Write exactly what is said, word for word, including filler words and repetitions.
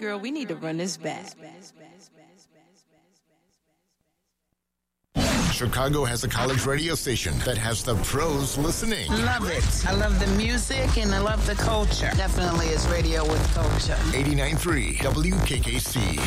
girl, we need to run this back. Chicago has a college radio station that has the pros listening. Love it. I love the music and I love the culture. Definitely is radio with culture. eighty-nine point three W K K C.